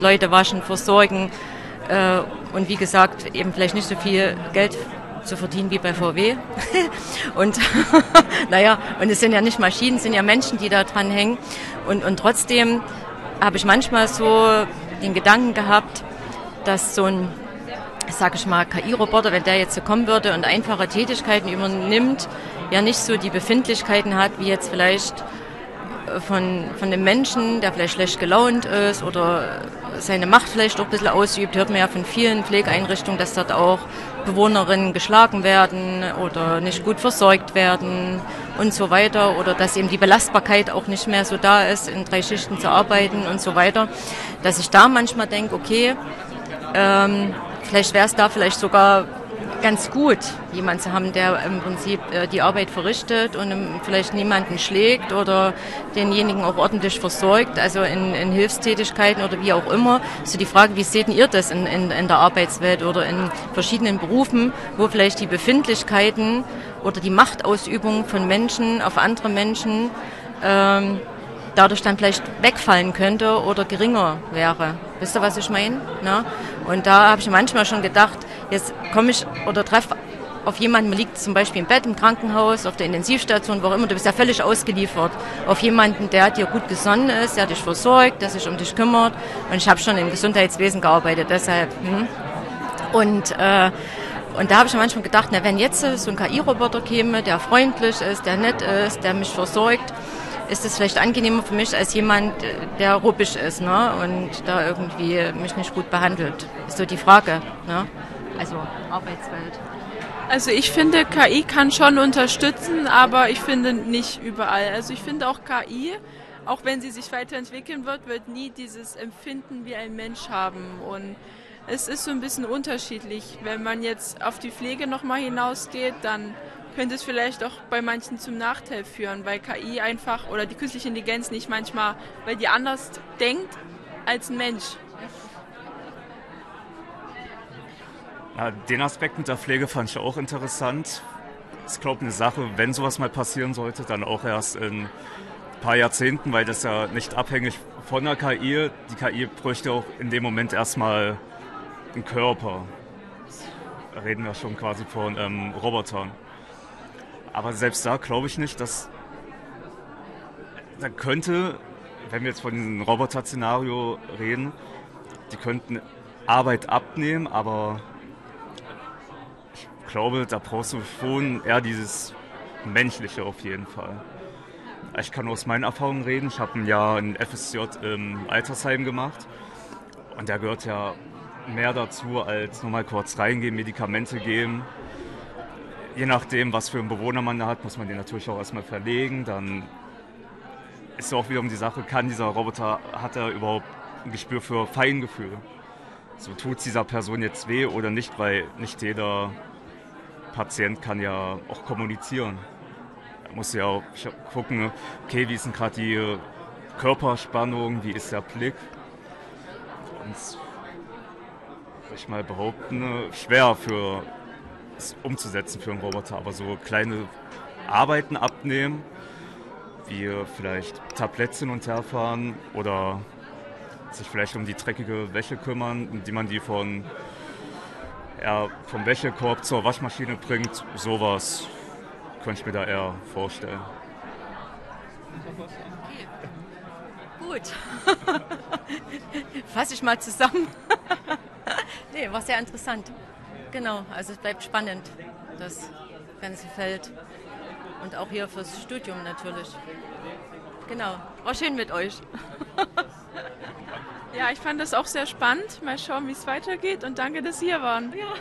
Leute waschen, versorgen und wie gesagt eben vielleicht nicht so viel Geld zu verdienen wie bei VW. Und naja, und es sind ja nicht Maschinen, es sind ja Menschen, die da dran hängen. Und trotzdem habe ich manchmal so den Gedanken gehabt, dass so ein, sag ich mal, KI-Roboter, wenn der jetzt so kommen würde und einfache Tätigkeiten übernimmt, ja nicht so die Befindlichkeiten hat, wie jetzt vielleicht von einem Menschen, der vielleicht schlecht gelaunt ist oder seine Macht vielleicht auch ein bisschen ausübt. Hört man ja von vielen Pflegeeinrichtungen, dass dort auch Bewohnerinnen geschlagen werden oder nicht gut versorgt werden und so weiter. Oder dass eben die Belastbarkeit auch nicht mehr so da ist, in 3 Schichten zu arbeiten und so weiter. Dass ich da manchmal denke, okay, vielleicht wäre es da vielleicht sogar ganz gut, jemanden zu haben, der im Prinzip die Arbeit verrichtet und vielleicht niemanden schlägt oder denjenigen auch ordentlich versorgt, also in Hilfstätigkeiten oder wie auch immer. So die Frage, wie seht ihr das in der Arbeitswelt oder in verschiedenen Berufen, wo vielleicht die Befindlichkeiten oder die Machtausübung von Menschen auf andere Menschen dadurch dann vielleicht wegfallen könnte oder geringer wäre. Wisst ihr, was ich meine? Na? Und da habe ich manchmal schon gedacht, jetzt komme ich oder treffe auf jemanden, man liegt zum Beispiel im Bett, im Krankenhaus, auf der Intensivstation, wo auch immer, du bist ja völlig ausgeliefert auf jemanden, der dir gut gesonnen ist, der dich versorgt, der sich um dich kümmert. Und ich habe schon im Gesundheitswesen gearbeitet, deshalb. Und da habe ich manchmal gedacht, na, wenn jetzt so ein KI-Roboter käme, der freundlich ist, der nett ist, der mich versorgt, ist es vielleicht angenehmer für mich als jemand, der ruppig ist, ne? Und da irgendwie mich nicht gut behandelt. Ist so die Frage, ne? Also Arbeitswelt. Also ich finde, KI kann schon unterstützen, aber ich finde nicht überall. Also ich finde auch KI, auch wenn sie sich weiterentwickeln wird nie dieses Empfinden wie ein Mensch haben. Und es ist so ein bisschen unterschiedlich. Wenn man jetzt auf die Pflege nochmal hinausgeht, dann könnte es vielleicht auch bei manchen zum Nachteil führen, weil KI einfach oder die künstliche Intelligenz nicht manchmal, weil die anders denkt als ein Mensch. Ja, den Aspekt mit der Pflege fand ich auch interessant. Ich glaube, eine Sache, wenn sowas mal passieren sollte, dann auch erst in ein paar Jahrzehnten, weil das ja nicht abhängig von der KI. Die KI bräuchte auch in dem Moment erstmal einen Körper. Da reden wir schon quasi von Robotern. Aber selbst da glaube ich nicht, dass da könnte, wenn wir jetzt von diesem Roboter-Szenario reden, die könnten Arbeit abnehmen, aber ich glaube, da brauchst du schon eher dieses Menschliche auf jeden Fall. Ich kann aus meinen Erfahrungen reden. Ich habe ein Jahr ein FSJ im Altersheim gemacht und da gehört ja mehr dazu als nur mal kurz reingehen, Medikamente geben. Je nachdem, was für einen Bewohner man da hat, muss man den natürlich auch erstmal verlegen. Dann ist auch wiederum die Sache, hat er überhaupt ein Gespür für Feingefühl? So tut es dieser Person jetzt weh oder nicht, weil nicht jeder Patient kann ja auch kommunizieren. Da muss ja auch gucken, okay, wie ist denn gerade die Körperspannung, wie ist der Blick? Und würde ich mal behaupten, schwer umzusetzen für einen Roboter, aber so kleine Arbeiten abnehmen, wie vielleicht Tabletts hin und her fahren oder sich vielleicht um die dreckige Wäsche kümmern, die man vom Wäschekorb zur Waschmaschine bringt, sowas könnte ich mir da eher vorstellen. Okay. Gut. Fasse ich mal zusammen. Nee, war sehr interessant. Genau, also es bleibt spannend, das ganze Feld. Und auch hier fürs Studium natürlich. Genau, war schön mit euch. Ja, ich fand das auch sehr spannend. Mal schauen, wie es weitergeht und danke, dass Sie hier waren. Ja.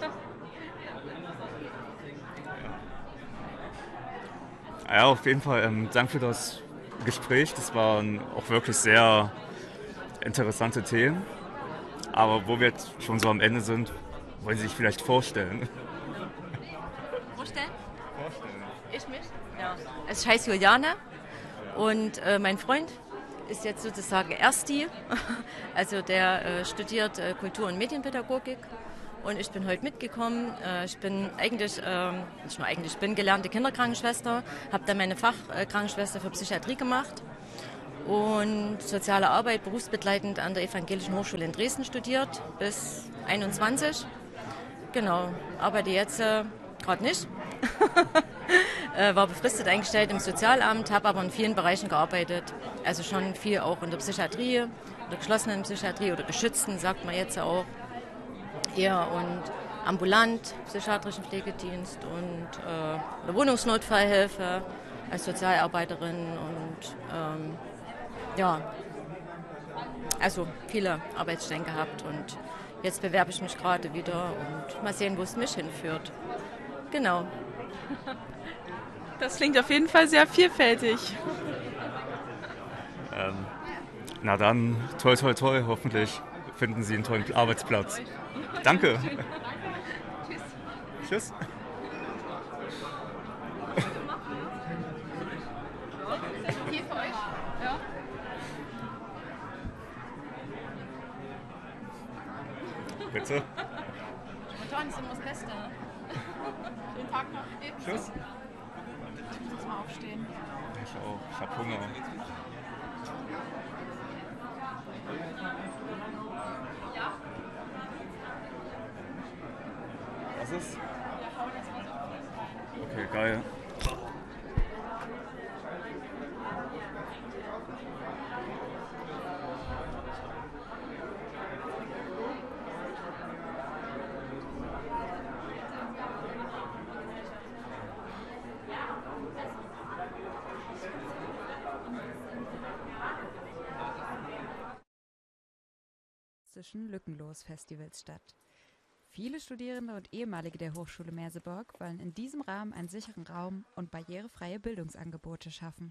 Ja, auf jeden Fall. Danke für das Gespräch. Das waren auch wirklich sehr interessante Themen. Aber wo wir jetzt schon so am Ende sind, wollen Sie sich vielleicht vorstellen? Vorstellen? Ich mich? Ja. Also ich heiße Juliane und mein Freund ist jetzt sozusagen Ersti. Also der studiert Kultur- und Medienpädagogik. Und ich bin heute mitgekommen. Ich bin ich bin gelernte Kinderkrankenschwester, habe dann meine Fachkrankenschwester für Psychiatrie gemacht und soziale Arbeit berufsbegleitend an der Evangelischen Hochschule in Dresden studiert bis 21. Genau, arbeite jetzt gerade nicht. War befristet eingestellt im Sozialamt, habe aber in vielen Bereichen gearbeitet. Also schon viel auch in der Psychiatrie, in der geschlossenen Psychiatrie oder geschützten, sagt man jetzt auch. Ja, und ambulant, psychiatrischen Pflegedienst und eine Wohnungsnotfallhilfe als Sozialarbeiterin und ja, also viele Arbeitsstellen gehabt und jetzt bewerbe ich mich gerade wieder und mal sehen, wo es mich hinführt. Genau. Das klingt auf jeden Fall sehr vielfältig. Na dann, toi toi toi, hoffentlich finden Sie einen tollen Arbeitsplatz. Danke. Tschüss. Bitte. Spontan ist immer das Beste. Schönen Tag noch. Tschüss. Ich muss jetzt mal aufstehen. Ich auch. Ich hab Hunger. Was ist? Okay, geil. Lückenlos-Festivals statt. Viele Studierende und Ehemalige der Hochschule Merseburg wollen in diesem Rahmen einen sicheren Raum und barrierefreie Bildungsangebote schaffen.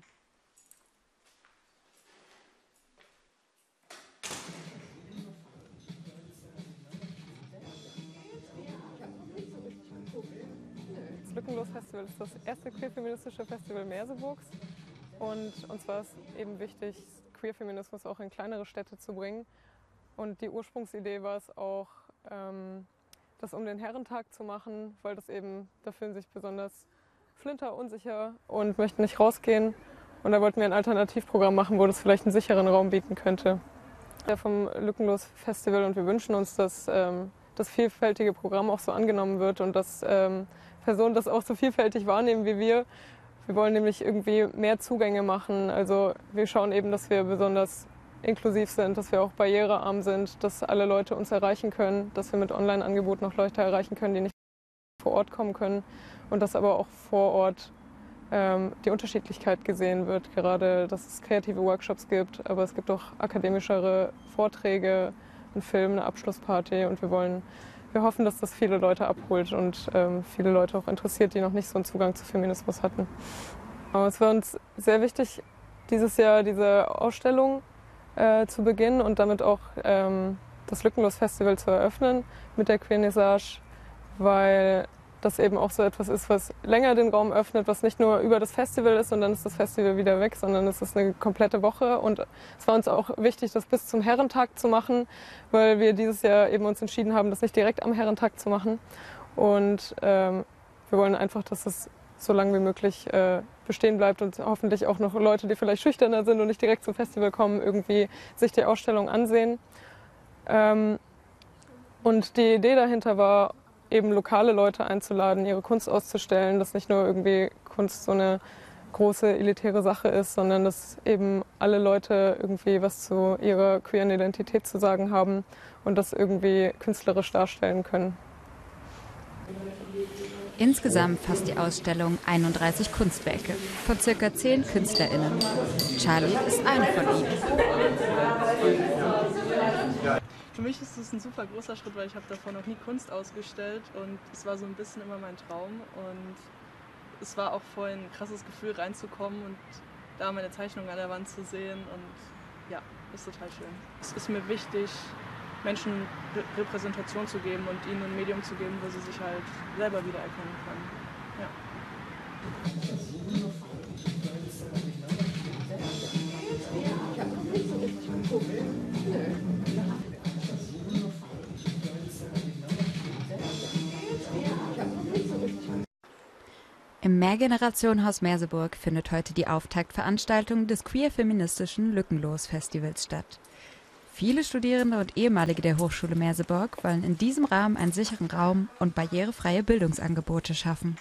Das Lückenlos-Festival ist das erste queer-feministische Festival Merseburgs und uns war es eben wichtig, Queer-Feminismus auch in kleinere Städte zu bringen. Und die Ursprungsidee war es auch, das um den Herrentag zu machen, weil das eben, da fühlen sich besonders Flinter unsicher und möchten nicht rausgehen. Und da wollten wir ein Alternativprogramm machen, wo das vielleicht einen sicheren Raum bieten könnte. Ja, vom Lückenlos-Festival und wir wünschen uns, dass das vielfältige Programm auch so angenommen wird und dass Personen das auch so vielfältig wahrnehmen wie wir. Wir wollen nämlich irgendwie mehr Zugänge machen. Also wir schauen eben, dass wir besonders inklusiv sind, dass wir auch barrierearm sind, dass alle Leute uns erreichen können, dass wir mit Online-Angeboten noch Leute erreichen können, die nicht vor Ort kommen können und dass aber auch vor Ort die Unterschiedlichkeit gesehen wird. Gerade, dass es kreative Workshops gibt, aber es gibt auch akademischere Vorträge, einen Film, eine Abschlussparty und wir hoffen, dass das viele Leute abholt und viele Leute auch interessiert, die noch nicht so einen Zugang zu Feminismus hatten. Aber es war uns sehr wichtig, dieses Jahr diese Ausstellung zu beginnen und damit auch das Lückenlos-Festival zu eröffnen mit der Queernissage, weil das eben auch so etwas ist, was länger den Raum öffnet, was nicht nur über das Festival ist und dann ist das Festival wieder weg, sondern es ist eine komplette Woche und es war uns auch wichtig, das bis zum Herrentag zu machen, weil wir dieses Jahr eben uns entschieden haben, das nicht direkt am Herrentag zu machen und wir wollen einfach, dass es so lange wie möglich bestehen bleibt und hoffentlich auch noch Leute, die vielleicht schüchterner sind und nicht direkt zum Festival kommen, irgendwie sich die Ausstellung ansehen. Und die Idee dahinter war, eben lokale Leute einzuladen, ihre Kunst auszustellen, dass nicht nur irgendwie Kunst so eine große elitäre Sache ist, sondern dass eben alle Leute irgendwie was zu ihrer queeren Identität zu sagen haben und das irgendwie künstlerisch darstellen können. Insgesamt fasst die Ausstellung 31 Kunstwerke von ca. 10 KünstlerInnen. Charlie ist eine von ihnen. Für mich ist es ein super großer Schritt, weil ich habe davor noch nie Kunst ausgestellt und es war so ein bisschen immer mein Traum und es war auch vorhin ein krasses Gefühl reinzukommen und da meine Zeichnung an der Wand zu sehen und ja, ist total schön. Es ist mir wichtig, Menschen Repräsentation zu geben und ihnen ein Medium zu geben, wo sie sich halt selber wiedererkennen können. Ja. Im Im Mehrgenerationenhaus Merseburg findet heute die Auftaktveranstaltung des queer-feministischen Lückenlos-Festivals statt. Viele Studierende und Ehemalige der Hochschule Merseburg wollen in diesem Rahmen einen sicheren Raum und barrierefreie Bildungsangebote schaffen.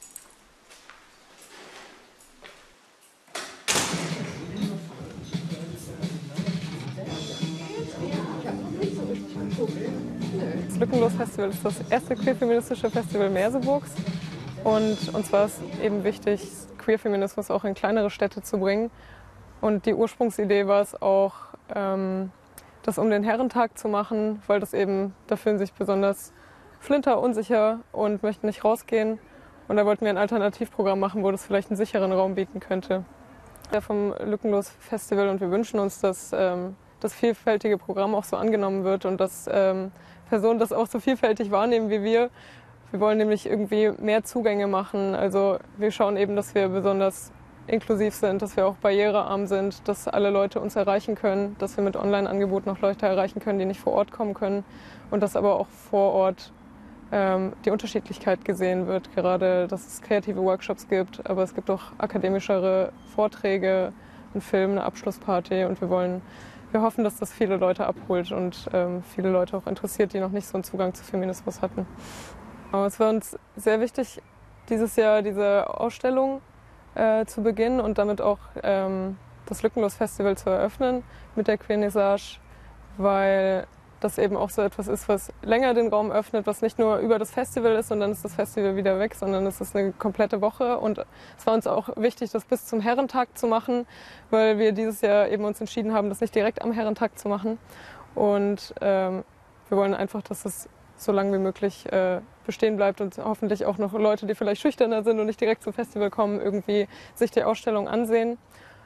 Das Lückenlos-Festival ist das erste queer-feministische Festival Merseburgs. Und uns war es eben wichtig, Queerfeminismus auch in kleinere Städte zu bringen. Und die Ursprungsidee war es auch, das um den Herrentag zu machen, weil das eben, da fühlen sich besonders Flinter unsicher und möchten nicht rausgehen. Und da wollten wir ein Alternativprogramm machen, wo das vielleicht einen sicheren Raum bieten könnte. Ja, vom Lückenlos-Festival, und wir wünschen uns, dass das vielfältige Programm auch so angenommen wird und dass Personen das auch so vielfältig wahrnehmen wie wir. Wir wollen nämlich irgendwie mehr Zugänge machen. Also wir schauen eben, dass wir besonders inklusiv sind, dass wir auch barrierearm sind, dass alle Leute uns erreichen können, dass wir mit Online-Angeboten auch Leute erreichen können, die nicht vor Ort kommen können und dass aber auch vor Ort die Unterschiedlichkeit gesehen wird. Gerade, dass es kreative Workshops gibt, aber es gibt auch akademischere Vorträge, einen Film, eine Abschlussparty und wir hoffen, dass das viele Leute abholt und viele Leute auch interessiert, die noch nicht so einen Zugang zu Feminismus hatten. Aber es war uns sehr wichtig, dieses Jahr diese Ausstellung zu beginnen und damit auch das Lückenlos-Festival zu eröffnen mit der Queernissage, weil das eben auch so etwas ist, was länger den Raum öffnet, was nicht nur über das Festival ist und dann ist das Festival wieder weg, sondern es ist eine komplette Woche. Und es war uns auch wichtig, das bis zum Herrentag zu machen, weil wir dieses Jahr eben uns entschieden haben, das nicht direkt am Herrentag zu machen. Und wir wollen einfach, dass es so lange wie möglich bestehen bleibt und hoffentlich auch noch Leute, die vielleicht schüchterner sind und nicht direkt zum Festival kommen, irgendwie sich die Ausstellung ansehen.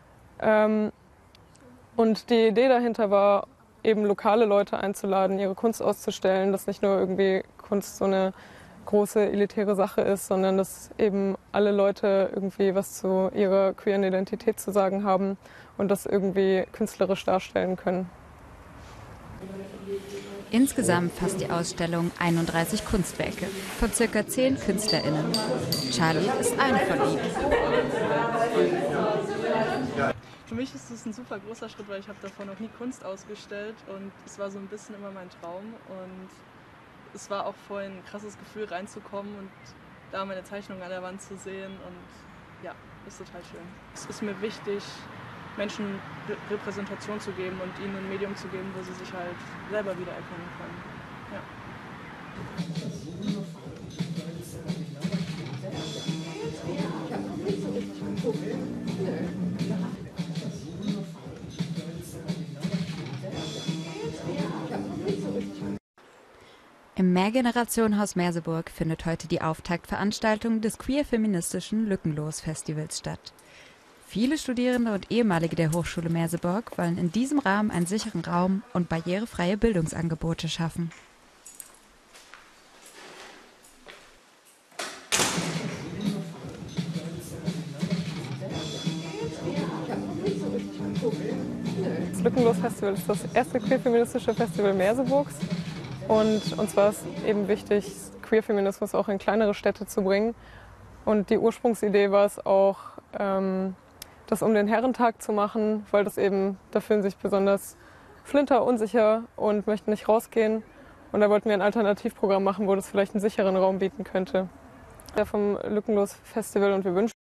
Und die Idee dahinter war, eben lokale Leute einzuladen, ihre Kunst auszustellen, dass nicht nur irgendwie Kunst so eine große elitäre Sache ist, sondern dass eben alle Leute irgendwie was zu ihrer queeren Identität zu sagen haben und das irgendwie künstlerisch darstellen können. Insgesamt fasst die Ausstellung 31 Kunstwerke von ca. 10 KünstlerInnen. Charlie ist eine von ihnen. Für mich ist es ein super großer Schritt, weil ich habe davor noch nie Kunst ausgestellt und es war so ein bisschen immer mein Traum und es war auch vorhin ein krasses Gefühl reinzukommen und da meine Zeichnung an der Wand zu sehen und ja, ist total schön. Es ist mir wichtig, Menschen Repräsentation zu geben und ihnen ein Medium zu geben, wo sie sich halt selber wiedererkennen können. Ja. Im Mehrgenerationenhaus Merseburg findet heute die Auftaktveranstaltung des queer-feministischen Lückenlos-Festivals statt. Viele Studierende und Ehemalige der Hochschule Merseburg wollen in diesem Rahmen einen sicheren Raum und barrierefreie Bildungsangebote schaffen. Das Lückenlos-Festival ist das erste queer-feministische Festival Merseburgs. Und uns war es eben wichtig, Queerfeminismus auch in kleinere Städte zu bringen. Und die Ursprungsidee war es auch, das um den Herrentag zu machen, weil das eben, da fühlen sich besonders Flinter unsicher und möchten nicht rausgehen. Und da wollten wir ein Alternativprogramm machen, wo das vielleicht einen sicheren Raum bieten könnte. Ja, vom Lückenlos-Festival und wir wünschen